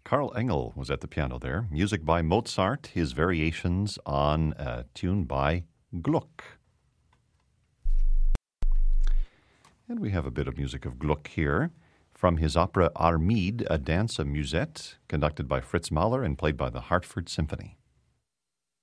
Carl Engel was at the piano there. Music by Mozart, his variations on a tune by Gluck. And we have a bit of music of Gluck here from his opera Armide, a dance, a musette, conducted by Fritz Mahler and played by the Hartford Symphony.